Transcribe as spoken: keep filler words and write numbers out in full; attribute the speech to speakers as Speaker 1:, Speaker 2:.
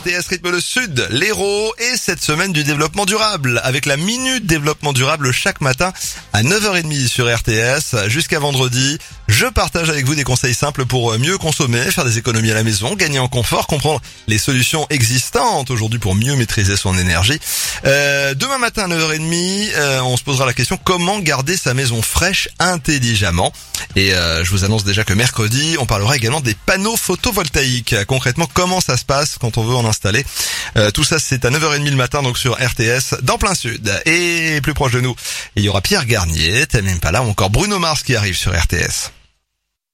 Speaker 1: T S rythme le sud, l'Hérault et cette semaine du développement durable avec la minute développement durable chaque matin à neuf heures trente sur R T S jusqu'à vendredi. Je partage avec vous des conseils simples pour mieux consommer, faire des économies à la maison, gagner en confort, comprendre les solutions existantes aujourd'hui pour mieux maîtriser son énergie. Euh, demain matin à neuf heures trente, euh, on se posera la question comment garder sa maison fraîche intelligemment. Et euh, je vous annonce déjà que mercredi, on parlera également des panneaux photovoltaïques. Concrètement, comment ça se passe quand on veut en installer. Euh, tout ça, c'est à neuf heures trente le matin, donc sur R T S, dans plein sud. Et plus proche de nous, il y aura Pierre Garnier, Tame Impala ou encore Bruno Mars qui arrive sur R T S.